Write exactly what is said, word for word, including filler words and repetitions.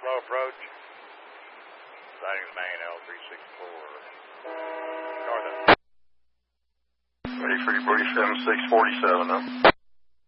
slow approach. Sighting the main L three sixty-four. North. Ready for your forty-seven six forty-seven, huh?